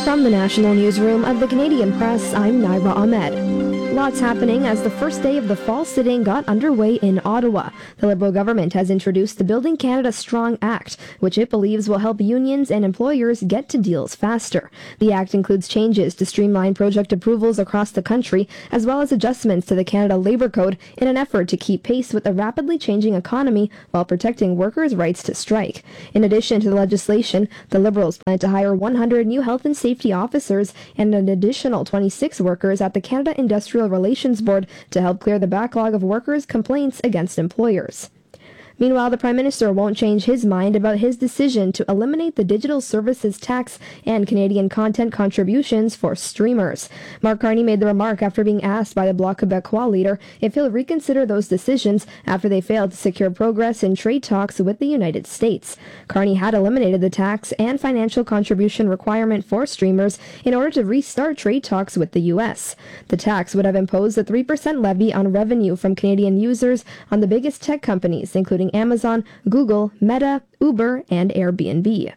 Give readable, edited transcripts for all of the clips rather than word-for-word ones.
From the National Newsroom of the Canadian Press, I'm Naira Ahmed. Lots happening as the first day of the fall sitting got underway in Ottawa. The Liberal government has introduced the Building Canada Strong Act, which it believes will help unions and employers get to deals faster. The act includes changes to streamline project approvals across the country, as well as adjustments to the Canada Labour Code in an effort to keep pace with the rapidly changing economy while protecting workers' rights to strike. In addition to the legislation, the Liberals plan to hire 100 new health and safety officers and an additional 26 workers at the Canada Industrial Relations Board to help clear the backlog of workers' complaints against employers. Meanwhile, the Prime Minister won't change his mind about his decision to eliminate the digital services tax and Canadian content contributions for streamers. Mark Carney made the remark after being asked by the Bloc Québécois leader if he'll reconsider those decisions after they failed to secure progress in trade talks with the United States. Carney had eliminated the tax and financial contribution requirement for streamers in order to restart trade talks with the U.S. The tax would have imposed a 3% levy on revenue from Canadian users on the biggest tech companies, including Amazon, Google, Meta, Uber, and Airbnb.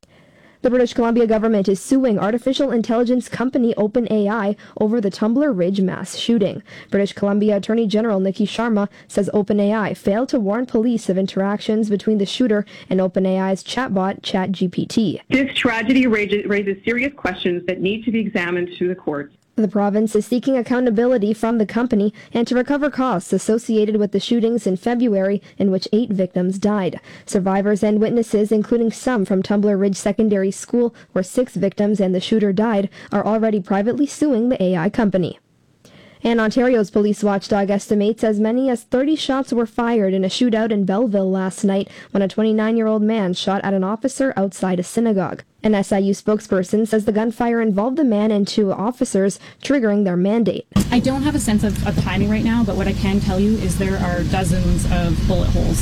The British Columbia government is suing artificial intelligence company OpenAI over the Tumbler Ridge mass shooting. British Columbia Attorney General Nikki Sharma says OpenAI failed to warn police of interactions between the shooter and OpenAI's chatbot ChatGPT. This tragedy raises serious questions that need to be examined through the courts. The province is seeking accountability from the company and to recover costs associated with the shootings in February in which 8 victims died. Survivors and witnesses, including some from Tumbler Ridge Secondary School, where 6 victims and the shooter died, are already privately suing the AI company. And Ontario's police watchdog estimates as many as 30 shots were fired in a shootout in Belleville last night when a 29-year-old man shot at an officer outside a synagogue. An SIU spokesperson says the gunfire involved the man and 2 officers, triggering their mandate. I don't have a sense of timing right now, but what I can tell you is there are dozens of bullet holes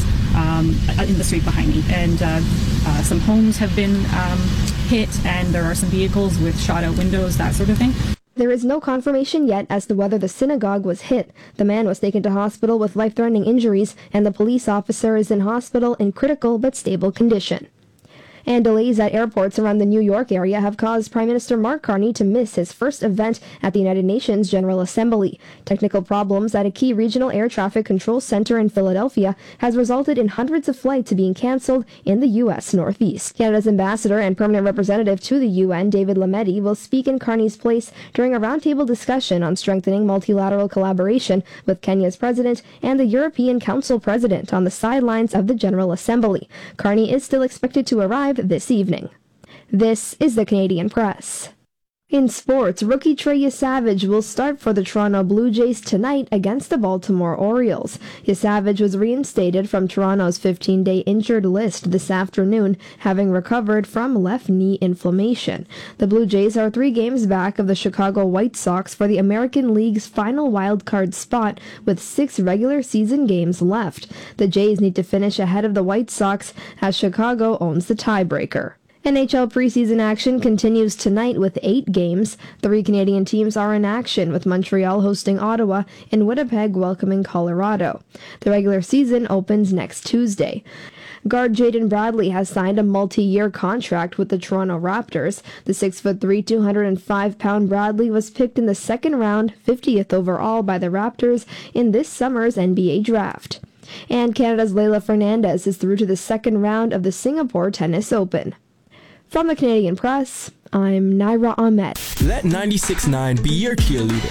in the street behind me. And some homes have been hit, and there are some vehicles with shot-out windows, that sort of thing. There is no confirmation yet as to whether the synagogue was hit. The man was taken to hospital with life-threatening injuries, and the police officer is in hospital in critical but stable condition. And delays at airports around the New York area have caused Prime Minister Mark Carney to miss his first event at the United Nations General Assembly. Technical problems at a key regional air traffic control center in Philadelphia has resulted in hundreds of flights being cancelled in the U.S. Northeast. Canada's ambassador and permanent representative to the UN, David Lametti, will speak in Carney's place during a roundtable discussion on strengthening multilateral collaboration with Kenya's president and the European Council president on the sidelines of the General Assembly. Carney is still expected to arrive this evening. This is the Canadian Press. In sports, rookie Trey Yesavage will start for the Toronto Blue Jays tonight against the Baltimore Orioles. Yesavage was reinstated from Toronto's 15-day injured list this afternoon, having recovered from left knee inflammation. The Blue Jays are 3 games back of the Chicago White Sox for the American League's final wildcard spot with 6 regular season games left. The Jays need to finish ahead of the White Sox as Chicago owns the tiebreaker. NHL preseason action continues tonight with 8 games. 3 Canadian teams are in action, with Montreal hosting Ottawa and Winnipeg welcoming Colorado. The regular season opens next Tuesday. Guard Jaden Bradley has signed a multi-year contract with the Toronto Raptors. The 6'3", 205-pound Bradley was picked in the second round, 50th overall by the Raptors in this summer's NBA draft. And Canada's Leylah Fernandez is through to the second round of the Singapore Tennis Open. From the Canadian Press, I'm Naira Ahmed. Let 96.9 be your cheerleader.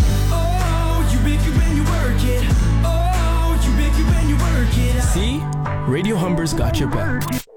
Oh, you make it when you work it. Oh, you make it when you work it. See? Radio Humber's got your back.